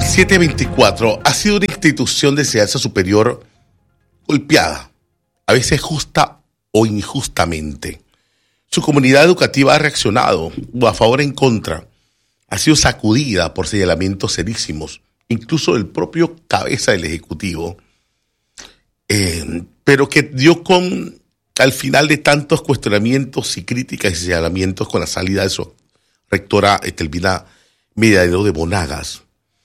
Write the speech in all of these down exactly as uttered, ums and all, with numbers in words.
siete veinticuatro ha sido una institución de enseñanza superior golpeada, a veces justa o injustamente. Su comunidad educativa ha reaccionado, a favor o en contra. Ha sido sacudida por señalamientos serísimos, incluso del propio cabeza del Ejecutivo, eh, pero que dio con, al final de tantos cuestionamientos y críticas y señalamientos, con la salida de su rectora Etelvina Medianero de Monagas.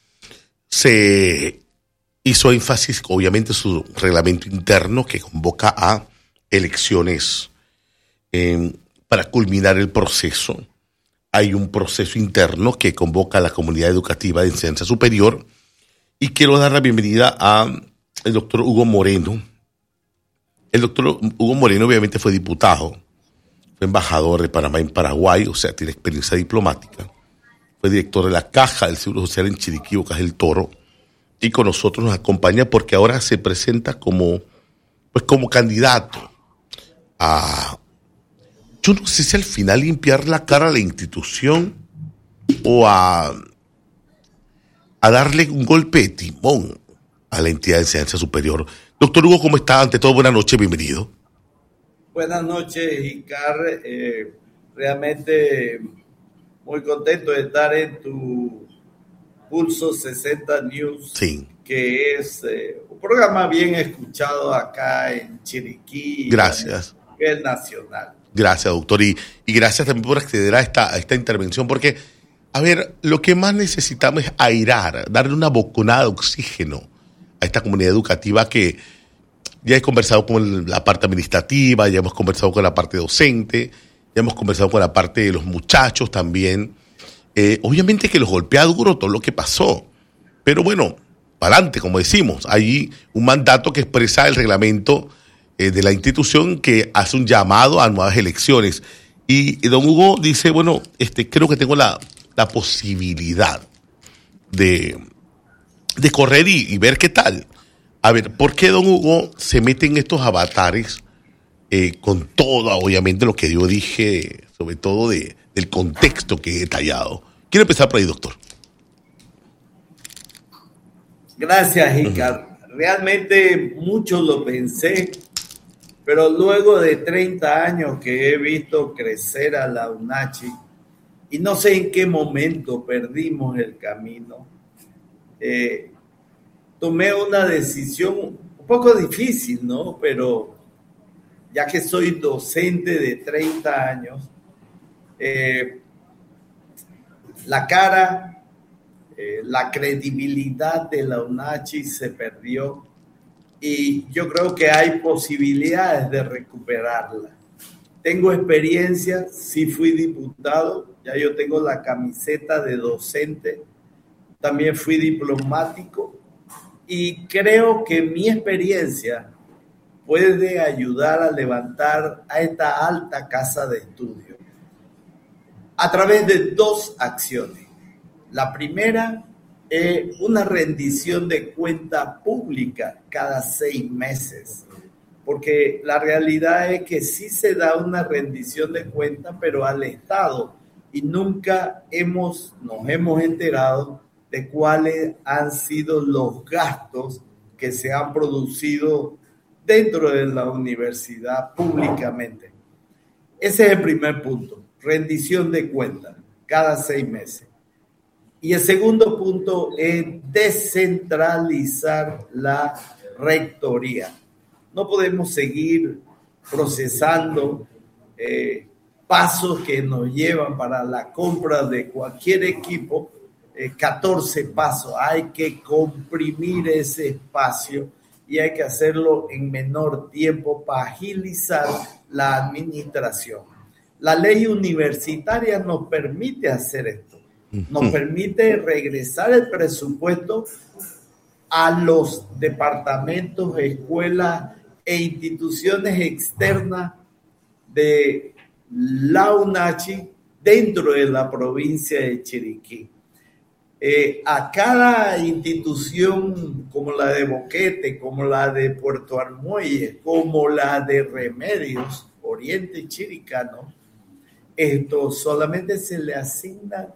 Se hizo énfasis, obviamente, su reglamento interno que convoca a elecciones eh, para culminar el proceso. Hay un proceso interno que convoca a la comunidad educativa de enseñanza superior y quiero dar la bienvenida al doctor Hugo Moreno. El doctor Hugo Moreno obviamente fue diputado, fue embajador de Panamá en Paraguay, o sea, tiene experiencia diplomática. Fue director de la Caja del Seguro Social en Chiriquí, Bocas del Toro, y con nosotros nos acompaña porque ahora se presenta como, pues como candidato a, yo no sé si al final limpiar la cara a la institución o a, a darle un golpe de timón a la entidad de enseñanza superior. Doctor Hugo, ¿cómo está? Ante todo, buenas noches, bienvenido. Buenas noches, Icar. Eh, realmente muy contento de estar en tu Pulso sesenta News, sí, que es eh, un programa bien escuchado acá en Chiriquí. Gracias. A nivel nacional. Gracias, doctor. Y, y gracias también por acceder a esta, a esta intervención, porque, a ver, lo que más necesitamos es airar, darle una boconada de oxígeno a esta comunidad educativa que ya he conversado con la parte administrativa, ya hemos conversado con la parte docente, ya hemos conversado con la parte de los muchachos también. Eh, obviamente que los golpea duro todo lo que pasó, pero bueno, para adelante, como decimos, hay un mandato que expresa el reglamento eh, de la institución que hace un llamado a nuevas elecciones. Y, y don Hugo dice, bueno, este, creo que tengo la, la posibilidad de, de correr y, y ver qué tal. A ver, ¿por qué don Hugo se mete en estos avatares eh, con todo, obviamente, lo que yo dije, sobre todo de, del contexto que he detallado? Quiero empezar por ahí, doctor. Gracias, Icar. Uh-huh. Realmente mucho lo pensé, pero luego de treinta años que he visto crecer a la UNACHI, y no sé en qué momento perdimos el camino, eh, tomé una decisión un poco difícil, ¿no? Pero ya que soy docente de treinta años, eh, la cara, eh, la credibilidad de la UNACHI se perdió y yo creo que hay posibilidades de recuperarla. Tengo experiencia, sí fui diputado, ya yo tengo la camiseta de docente, también fui diplomático y creo que mi experiencia puede ayudar a levantar a esta alta casa de estudio a través de dos acciones. La primera es una rendición de cuenta pública cada seis meses, porque la realidad es que sí se da una rendición de cuenta, pero al Estado, y nunca hemos, nos hemos enterado de cuáles han sido los gastos que se han producido dentro de la universidad públicamente. Ese es el primer punto, rendición de cuentas cada seis meses. Y el segundo punto es descentralizar la rectoría. No podemos seguir procesando eh, pasos que nos llevan para la compra de cualquier equipo, eh, catorce pasos. Hay que comprimir ese espacio y hay que hacerlo en menor tiempo para agilizar la administración. La ley universitaria nos permite hacer esto, nos permite regresar el presupuesto a los departamentos, escuelas e instituciones externas de la UNACHI dentro de la provincia de Chiriquí. Eh, a cada institución como la de Boquete, como la de Puerto Armuelles, como la de Remedios, Oriente Chiricano, esto solamente se le asigna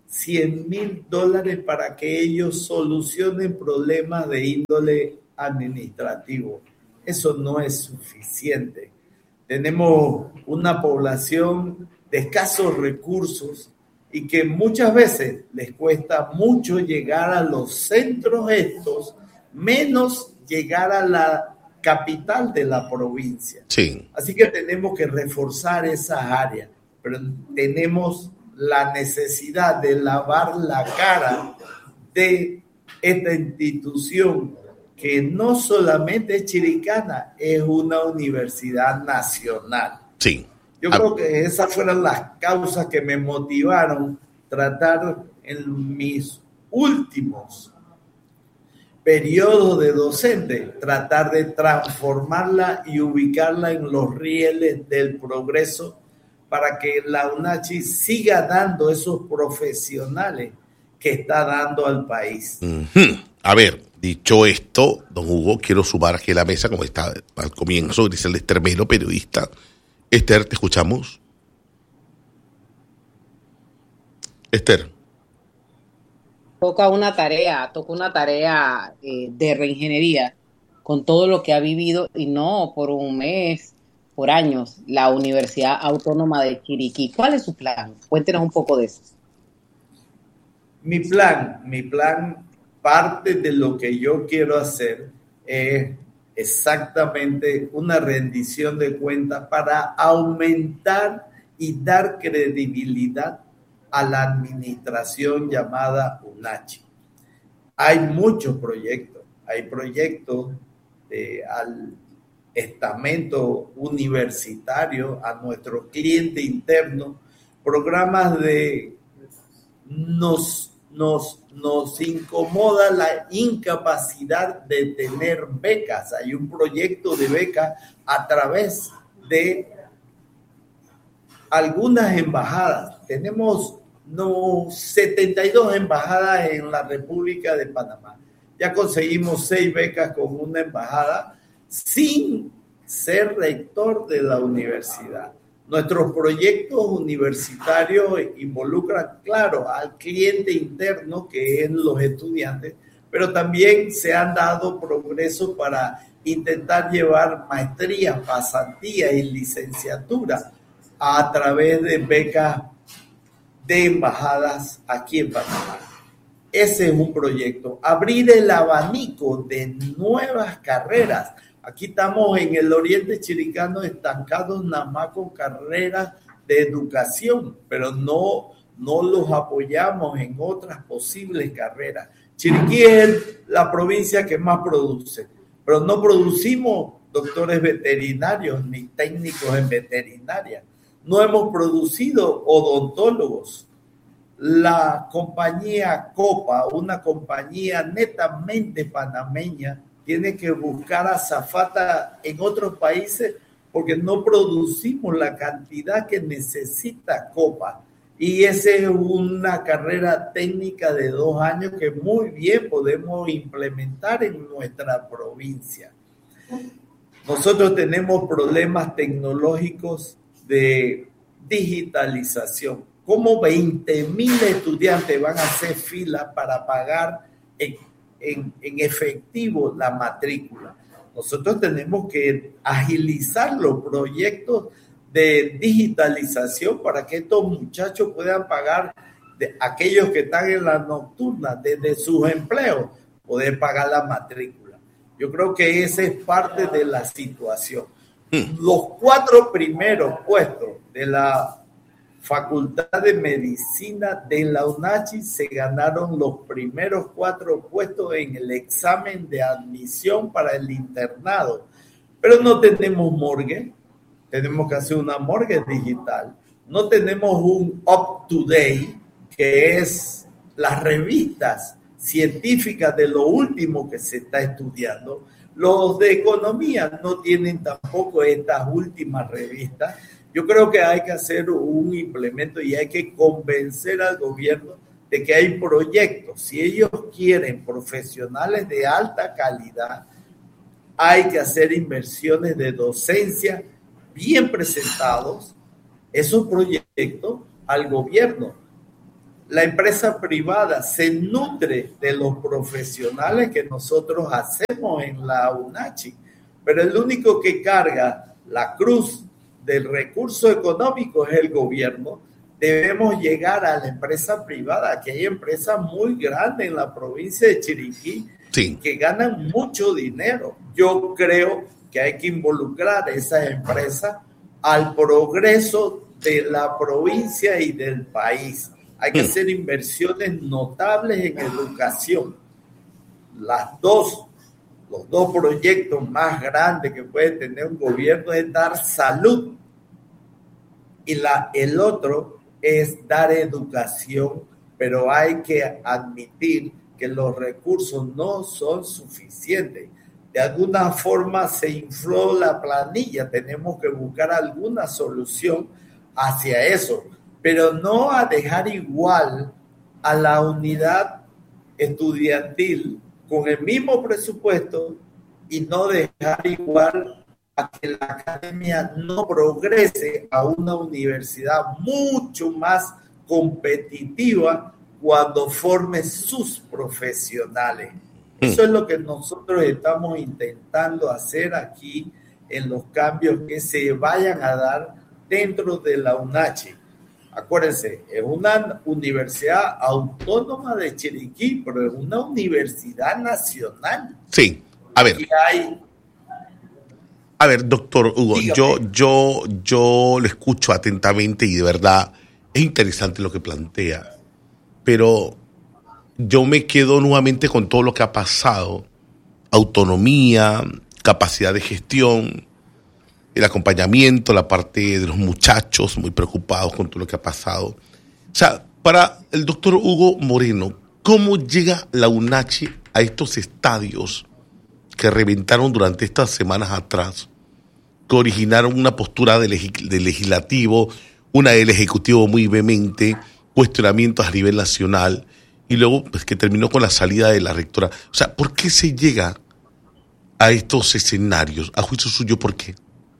cien mil dólares para que ellos solucionen problemas de índole administrativo. Eso no es suficiente. Tenemos una población de escasos recursos y que muchas veces les cuesta mucho llegar a los centros estos, menos llegar a la capital de la provincia. Sí. Así que tenemos que reforzar esas áreas, pero tenemos la necesidad de lavar la cara de esta institución que no solamente es chiricana, es una universidad nacional. Sí. Yo ah. creo que esas fueron las causas que me motivaron a tratar en mis últimos periodos de docente, tratar de transformarla y ubicarla en los rieles del progreso para que la UNACHI siga dando esos profesionales que está dando al país. Uh-huh. A ver, dicho esto, don Hugo, quiero sumar aquí a la mesa, como está al comienzo, Griselda Estermelo, periodista. Esther, te escuchamos. Esther. Toca una tarea, toca una tarea eh, de reingeniería con todo lo que ha vivido, y no por un mes, por años, la Universidad Autónoma de Chiriquí. ¿Cuál es su plan? Cuéntenos un poco de eso. Mi plan, mi plan, parte de lo que yo quiero hacer es exactamente una rendición de cuentas para aumentar y dar credibilidad a la administración llamada UNACHI. Hay muchos proyectos, hay proyectos de, al estamento universitario, a nuestro cliente interno, programas de nos, nos, nos incomoda la incapacidad de tener becas. Hay un proyecto de becas a través de algunas embajadas. Tenemos no, setenta y dos embajadas en la República de Panamá. Ya conseguimos seis becas con una embajada sin ser rector de la universidad. Nuestros proyectos universitarios involucran, claro, al cliente interno, que es los estudiantes, pero también se han dado progresos para intentar llevar maestrías, pasantías y licenciaturas a través de becas de embajadas aquí en Panamá. Ese es un proyecto. Abrir el abanico de nuevas carreras. Aquí estamos en el oriente chiricano estancados nada más con carreras de educación, pero no, no los apoyamos en otras posibles carreras. Chiriquí es la provincia que más produce, pero no producimos doctores veterinarios ni técnicos en veterinaria. No hemos producido odontólogos. La compañía Copa, una compañía netamente panameña, tiene que buscar azafata en otros países porque no producimos la cantidad que necesita Copa. Y esa es una carrera técnica de dos años que muy bien podemos implementar en nuestra provincia. Nosotros tenemos problemas tecnológicos de digitalización. ¿Cómo veinte mil estudiantes van a hacer fila para pagar en, en, en efectivo la matrícula? Nosotros tenemos que agilizar los proyectos de digitalización para que estos muchachos puedan pagar, de aquellos que están en la nocturna, desde sus empleos, poder pagar la matrícula. Yo creo que esa es parte de la situación. Los cuatro primeros puestos de la Facultad de Medicina de la UNACHI se ganaron los primeros cuatro puestos en el examen de admisión para el internado. Pero no tenemos morgue, tenemos que hacer una morgue digital. No tenemos un up-to-date, que es las revistas científicas de lo último que se está estudiando. Los de economía no tienen tampoco estas últimas revistas. Yo creo que hay que hacer un implemento y hay que convencer al gobierno de que hay proyectos. Si ellos quieren profesionales de alta calidad, hay que hacer inversiones de docencia bien presentados, esos proyectos al gobierno. La empresa privada se nutre de los profesionales que nosotros hacemos en la UNACHI, pero el único que carga la cruz del recurso económico es el gobierno. Debemos llegar a la empresa privada, que hay empresas muy grandes en la provincia de Chiriquí, sí, que ganan mucho dinero. Yo creo que hay que involucrar a esas empresas al progreso de la provincia y del país. Hay que hacer inversiones notables en educación. Las dos, los dos proyectos más grandes que puede tener un gobierno es dar salud y la, el otro es dar educación, pero hay que admitir que los recursos no son suficientes. De alguna forma se infló la planilla, tenemos que buscar alguna solución hacia eso, pero no a dejar igual a la unidad estudiantil con el mismo presupuesto y no dejar igual a que la academia no progrese a una universidad mucho más competitiva cuando forme sus profesionales. Eso es lo que nosotros estamos intentando hacer aquí en los cambios que se vayan a dar dentro de la UNACHI. Acuérdense, es una universidad autónoma de Chiriquí, pero es una universidad nacional. Sí, a ver. Y hay... A ver, doctor Hugo, yo, yo, yo le escucho atentamente y de verdad es interesante lo que plantea, pero yo me quedo nuevamente con todo lo que ha pasado: autonomía, capacidad de gestión, el acompañamiento, la parte de los muchachos muy preocupados con todo lo que ha pasado. O sea, para el doctor Hugo Moreno, ¿cómo llega la UNACHI a estos estadios que reventaron durante estas semanas atrás, que originaron una postura del, leg- del legislativo, una del ejecutivo muy vehemente, cuestionamientos a nivel nacional, y luego pues que terminó con la salida de la rectora? O sea, ¿por qué se llega a estos escenarios? A juicio suyo, ¿por qué?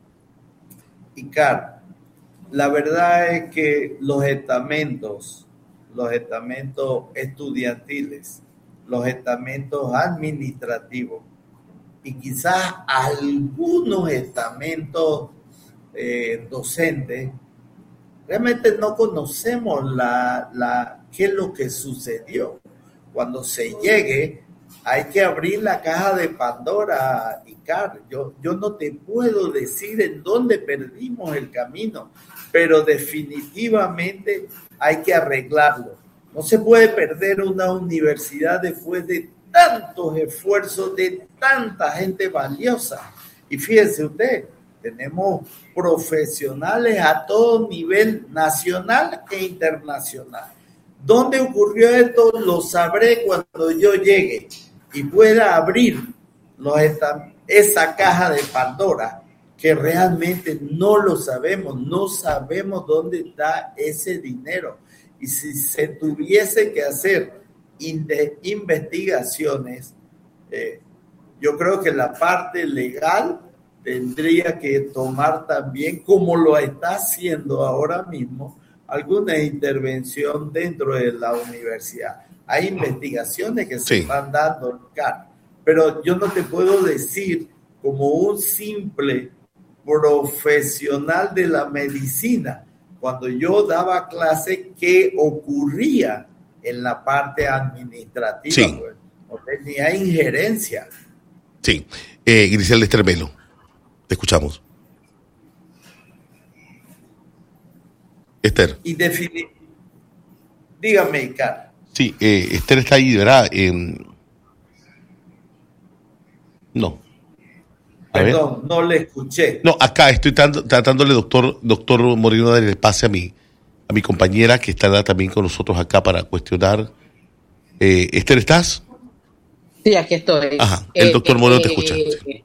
Icar, la verdad es que los estamentos, los estamentos estudiantiles, los estamentos administrativos y quizás algunos estamentos eh, docentes, realmente no conocemos la, la, qué es lo que sucedió. Cuando se llegue, hay que abrir la caja de Pandora, Icar. Yo, yo no te puedo decir en dónde perdimos el camino, pero definitivamente hay que arreglarlo. No se puede perder una universidad después de tantos esfuerzos de tanta gente valiosa. Y fíjense usted, tenemos profesionales a todo nivel nacional e internacional. ¿Dónde ocurrió esto? Lo sabré cuando yo llegue y pueda abrir los, esa caja de Pandora, que realmente no lo sabemos, no sabemos dónde está ese dinero. Y si se tuviese que hacer investigaciones, eh, yo creo que la parte legal tendría que tomar también, como lo está haciendo ahora mismo, alguna intervención dentro de la universidad. Hay investigaciones que se sí. van dando, pero yo no te puedo decir como un simple profesional de la medicina, cuando yo daba clase, qué ocurría en la parte administrativa. Sí. Pues, no tenía injerencia. Sí. Eh, Griselda Estermelo, te escuchamos. Esther. Y defini- Dígame, Icar. Sí, eh, Esther está ahí, ¿verdad? Eh, no. A Perdón, ver. no le escuché. No, acá estoy tratando, tratándole, doctor, doctor Moreno, de dar el pase a mi, a mi compañera que estará también con nosotros acá para cuestionar. Eh, Esther, ¿estás? Sí, aquí estoy. Ajá, el eh, doctor Moreno eh, te escucha. Eh,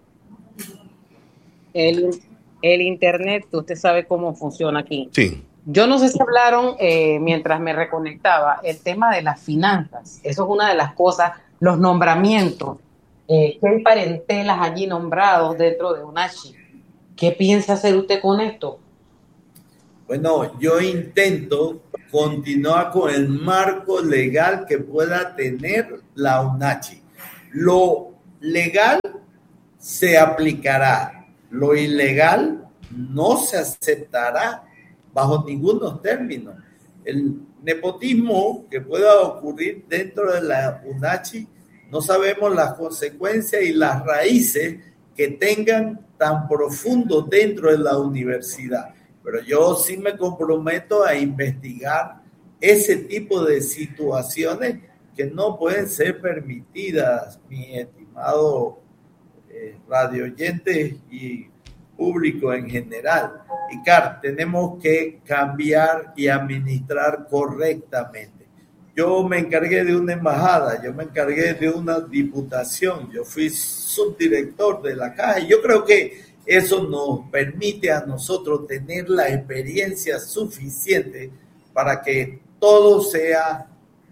el, el internet, usted sabe cómo funciona aquí. Sí. Yo no sé si hablaron, eh, mientras me reconectaba, el tema de las finanzas. Eso es una de las cosas, los nombramientos. Eh, ¿Qué hay parentelas allí nombrados dentro de UNACHI? ¿Qué piensa hacer usted con esto? Bueno, yo intento continuar con el marco legal que pueda tener la UNACHI. Lo legal se aplicará, lo ilegal no se aceptará bajo ninguno término. El nepotismo que pueda ocurrir dentro de la UNACHI, no sabemos las consecuencias y las raíces que tengan tan profundo dentro de la universidad. Pero yo sí me comprometo a investigar ese tipo de situaciones que no pueden ser permitidas, mi estimado eh, radio oyente y público en general. Y claro, tenemos que cambiar y administrar correctamente. Yo me encargué de una embajada, yo me encargué de una diputación, yo fui subdirector de la caja y yo creo que eso nos permite a nosotros tener la experiencia suficiente para que todo sea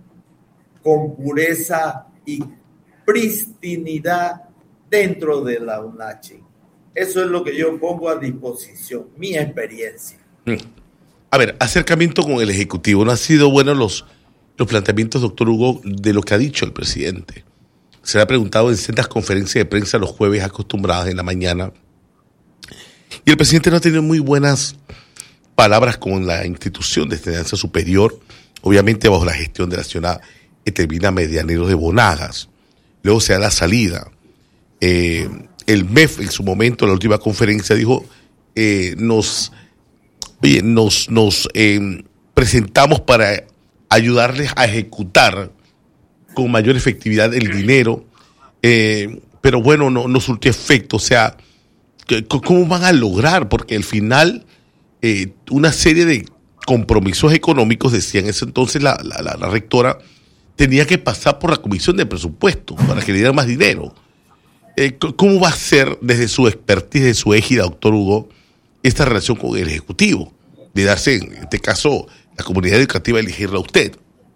con pureza y pristinidad dentro de la UNACHI. Eso es lo que yo pongo a disposición, mi experiencia. A ver, acercamiento con el Ejecutivo. ¿No han sido buenos los, los planteamientos, doctor Hugo, de lo que ha dicho el presidente? Se le ha preguntado en sendas conferencias de prensa los jueves acostumbradas en la mañana. Y el presidente no ha tenido muy buenas palabras con la institución de enseñanza superior, obviamente bajo la gestión de la señora Etelvina Medianero de Bonagas. Luego se da la salida. Eh, el M E F en su momento, en la última conferencia, dijo, eh, nos, oye, nos, nos eh, presentamos para ayudarles a ejecutar con mayor efectividad el dinero, eh, pero bueno, no, no surtió efecto. O sea, ¿cómo van a lograr? Porque al final eh, una serie de compromisos económicos, decía en ese entonces la, la, la, la rectora, tenía que pasar por la comisión de presupuesto para que le dieran más dinero. Eh, ¿Cómo va a ser desde su expertise, de su égida, doctor Hugo, esta relación con el Ejecutivo? De darse, en este caso, la comunidad educativa elegirla a usted.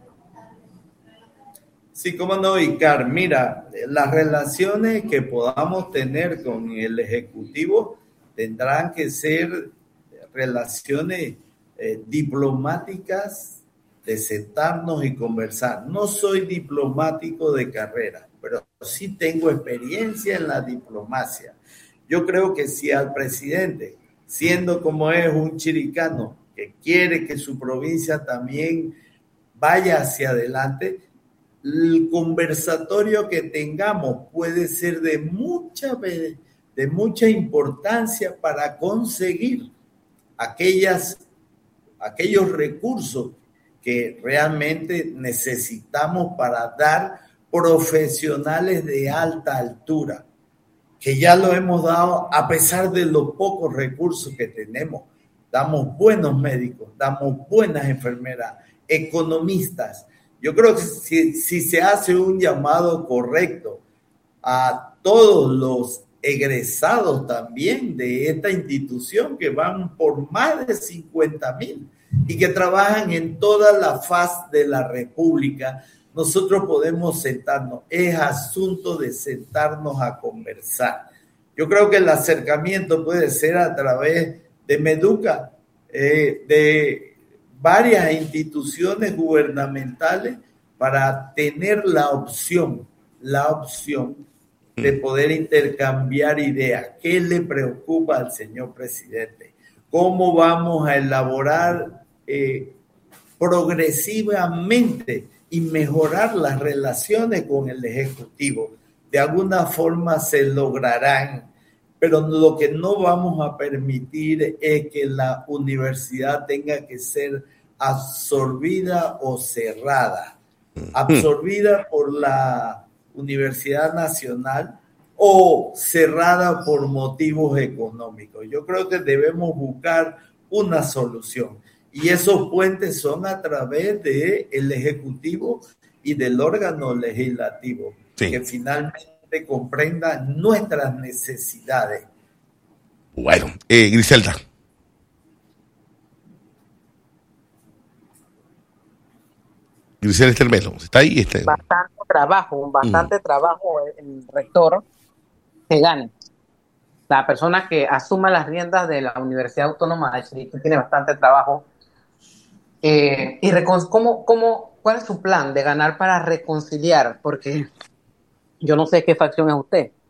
Sí, cómo no, Icar. Mira, las relaciones que podamos tener con el Ejecutivo tendrán que ser relaciones eh, diplomáticas, de sentarnos y conversar. No soy diplomático de carrera, pero sí tengo experiencia en la diplomacia. Yo creo que si al presidente, siendo como es un chiricano, que quiere que su provincia también vaya hacia adelante, el conversatorio que tengamos puede ser de mucha, de mucha importancia para conseguir aquellas, aquellos recursos que realmente necesitamos para dar profesionales de alta altura, que ya lo hemos dado a pesar de los pocos recursos que tenemos. Damos buenos médicos, damos buenas enfermeras, economistas. Yo creo que si, si se hace un llamado correcto a todos los egresados también de esta institución, que van por más de cincuenta mil y que trabajan en toda la faz de la República, nosotros podemos sentarnos. Es asunto de sentarnos a conversar. Yo creo que el acercamiento puede ser a través de Meduca, eh, de varias instituciones gubernamentales, para tener la opción, la opción de poder intercambiar ideas. ¿Qué le preocupa al señor presidente? ¿Cómo vamos a elaborar eh, progresivamente y mejorar las relaciones con el Ejecutivo? De alguna forma se lograrán, pero lo que no vamos a permitir es que la universidad tenga que ser absorbida o cerrada, absorbida por la Universidad Nacional o cerrada por motivos económicos. Yo creo que debemos buscar una solución, y esos puentes son a través del Ejecutivo y del órgano legislativo, sí, que finalmente comprenda nuestras necesidades. Bueno, eh, Griselda. Griselda Estermelo, ¿está ahí? Está... Bastante trabajo, bastante mm. trabajo el rector que gane. la persona que asuma las riendas de la Universidad Autónoma de Chiriquí tiene bastante trabajo. Eh, y recon- ¿cómo, cómo, ¿Cuál es su plan de ganar para reconciliar? Porque yo no sé qué facción es usted,